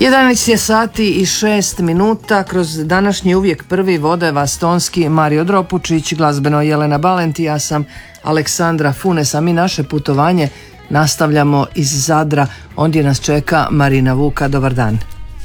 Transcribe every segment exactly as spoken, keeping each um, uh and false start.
jedanaest je sati i šest minuta. Kroz današnji uvijek prvi vode vas tonski Mario Dropučić, glazbeno Jelena Balenti, ja sam Aleksandra Funes, a mi naše putovanje nastavljamo iz Zadra. Ondje nas čeka Marina Vuka. Dobar dan.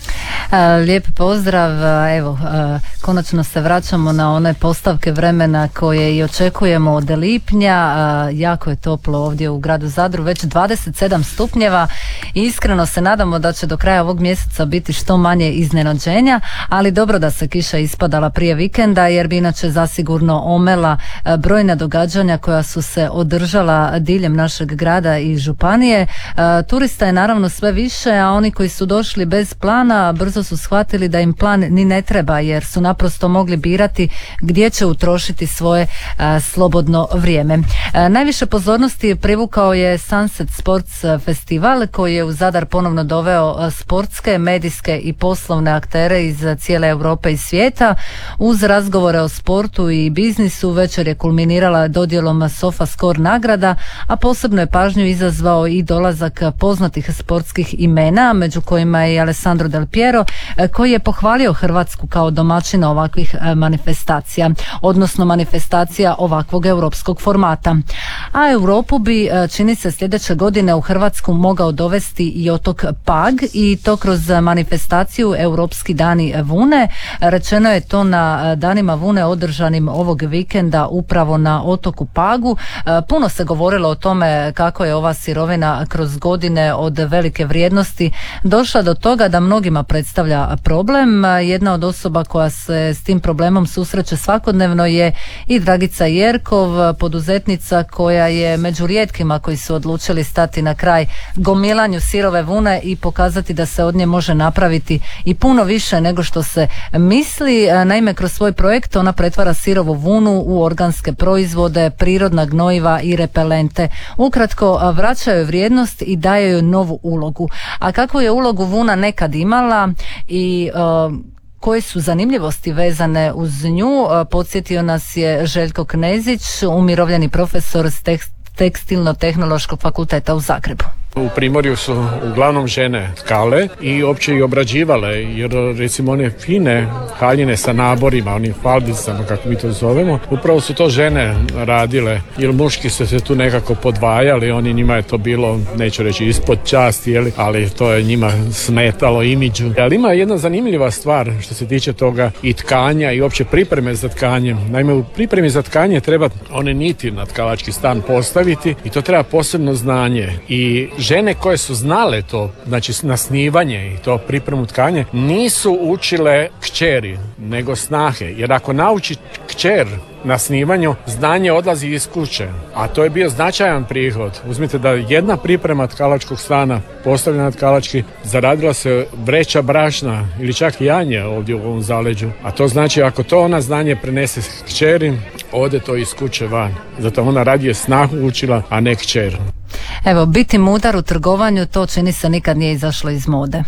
Lijep pozdrav, evo konačno se vraćamo na one postavke vremena koje i očekujemo od lipnja. Jako je toplo ovdje u gradu Zadru, već dvadeset sedam stupnjeva i iskreno se nadamo da će do kraja ovog mjeseca biti što manje iznenađenja, ali dobro da se kiša ispadala prije vikenda jer bi inače zasigurno omela brojna događanja koja su se održala diljem našeg grada i županije. Turista je naravno sve više, a oni koji su došli bez plana brzo su shvatili da im plan ni ne treba jer su naprosto mogli birati gdje će utrošiti svoje a, slobodno vrijeme. A, najviše pozornosti privukao je Sunset Sports Festival koji je u Zadar ponovno doveo sportske, medijske i poslovne aktere iz cijele Europe i svijeta. Uz razgovore o sportu i biznisu večer je kulminirala dodjelom SofaScore nagrada, a posebno je pažnju izazvao i dolazak poznatih sportskih imena, među kojima je i Alessandro Del Piero, koji je pohvalio Hrvatsku kao domaćina ovakvih manifestacija, odnosno manifestacija ovakvog europskog formata. A Europu bi, čini se, sljedeće godine u Hrvatsku mogao dovesti i otok Pag, i to kroz manifestaciju Europski dani vune. Rečeno je to na danima vune održanim ovog vikenda upravo na otoku Pagu. Puno se govorilo o tome kako je ova sirovina kroz godine od velike vrijednosti došla do toga da mnogima predstavlja problem. Jedna od osoba koja se s tim problemom susreće svakodnevno je i Dragica Jerkov, poduzetnica koja je među rijetkima koji su odlučili stati na kraj gomilanju sirove vune i pokazati da se od nje može napraviti i puno više nego što se misli. Naime, kroz svoj projekt ona pretvara sirovu vunu u organske proizvode, prirodna gnojiva i repelente. Ukratko, vraćaju vrijednost i daje joj novu ulogu. A kakvu je ulogu vuna nekad imala i uh, koje su zanimljivosti vezane uz nju, uh, podsjetio nas je Željko Knezić, umirovljeni profesor s tekst, Tekstilno-tehnološkog fakulteta u Zagrebu. U Primorju su uglavnom žene tkale i opće i obrađivale, jer recimo one fine haljine sa naborima, onim falbicama kako mi to zovemo, upravo su to žene radile, jer muški su se tu nekako podvajali, oni njima je to bilo, neću reći ispod časti, jeli, ali to je njima smetalo imidžu. Ali ima jedna zanimljiva stvar što se tiče toga i tkanja i opće pripreme za tkanje. Naime, u pripremi za tkanje treba one niti na tkalački stan postaviti i to treba posebno znanje. I žene koje su znale to, znači nasnivanje i to pripremu tkanje, nisu učile kćeri, nego snahe. Jer ako nauči kćer na snimanju, znanje odlazi iz kuće, a to je bio značajan prihod. Uzmite da jedna priprema tkalačkog stana postavljena na tkalački, zaradila se vreća brašna ili čak janje ovdje u ovom zaleđu, a to znači ako to ona znanje prenese kćeri, ode to iz kuće van. Zato ona radije snahu učila, a ne kćer. Evo, biti mudar u trgovanju, to čini se nikad nije izašlo iz mode.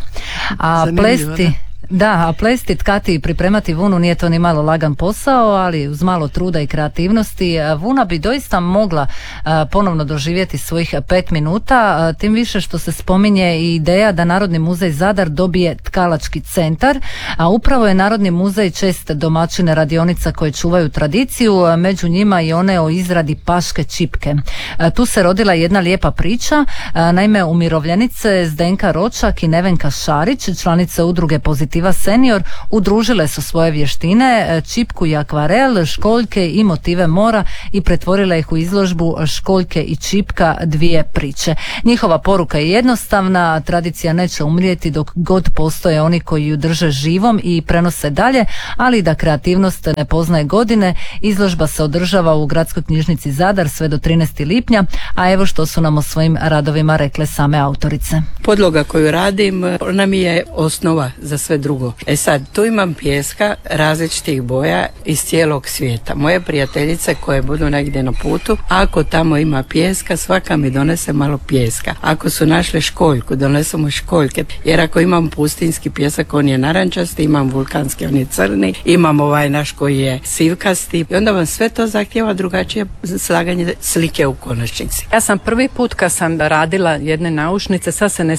A plesti... Da, a plesti, tkati i pripremati vunu nije to ni malo lagan posao, ali uz malo truda i kreativnosti vuna bi doista mogla a, ponovno doživjeti svojih pet minuta, a, tim više što se spominje i ideja da Narodni muzej Zadar dobije tkalački centar, a upravo je Narodni muzej čest domaćine radionica koje čuvaju tradiciju, a među njima i one o izradi paške čipke. A, tu se rodila jedna lijepa priča, a, naime umirovljenice Zdenka Ročak i Nevenka Šarić, članice udruge Pozitiv Senior, udružile su svoje vještine, čipku i akvarel, školjke i motive mora i pretvorile ih u izložbu Školjke i čipka, dvije priče. Njihova poruka je jednostavna, tradicija neće umrijeti dok god postoje oni koji ju drže živom i prenose dalje, ali da kreativnost ne poznaje godine. Izložba se održava u Gradskoj knjižnici Zadar sve do trinaestog lipnja, a evo što su nam o svojim radovima rekle same autorice. Podloga koju radim, ona mi je osnova za sve drugo. E sad, tu imam pijeska različitih boja iz cijelog svijeta. Moje prijateljice koje budu negdje na putu, ako tamo ima pijeska, svaka mi donese malo pijeska. Ako su našle školjku, donesemo školjke. Jer ako imam pustinski pijesak, on je narančasti, imam vulkanski, on je crni, imam ovaj naš koji je sivkasti. I onda vam sve to zahtijeva drugačije slaganje slike u konačnici. Ja sam prvi put kad sam radila jedne naušnice, sad se ne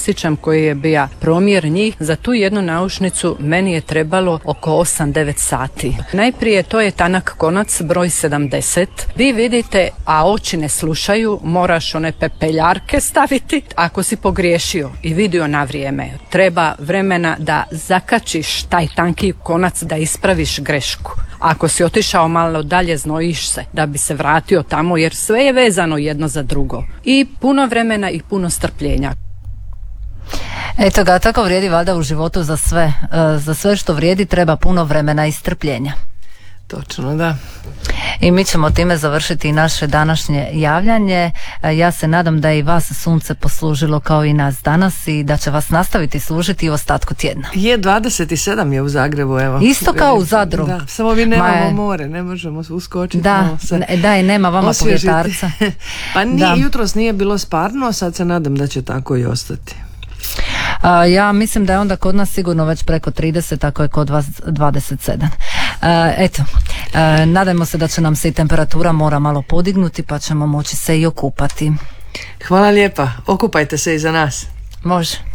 ne sjećam koji je bio promjer njih. Za tu jednu naušnicu meni je trebalo oko osam devet sati. Najprije to je tanak konac broj sedamdeset. Vi vidite, a oči ne slušaju, moraš one pepeljarke staviti. Ako si pogriješio i vidio na vrijeme, treba vremena da zakačiš taj tanki konac, da ispraviš grešku. Ako si otišao malo dalje, znojiš se da bi se vratio tamo, jer sve je vezano jedno za drugo. I puno vremena i puno strpljenja. Eto ga, tako vrijedi valjda u životu za sve. Za sve što vrijedi treba puno vremena i strpljenja. Točno, da. I mi ćemo time završiti naše današnje javljanje. Ja se nadam da je i vas sunce poslužilo kao i nas danas i da će vas nastaviti služiti i u ostatku tjedna. Je dvadeset sedam je u Zagrebu, evo. Isto kao u Zadru. Da, samo vi nemamo Ma, more, ne možemo uskočiti. Da, da i nema vama povjetarca. Pa nije, jutros nije bilo sparno, sad se nadam da će tako i ostati. A, ja mislim da je onda kod nas sigurno već preko trideset, ako je kod vas dvadeset sedam. A, eto, a, nadajmo se da će nam se i temperatura mora malo podignuti, pa ćemo moći se i okupati. Hvala lijepa, okupajte se i za nas. Može.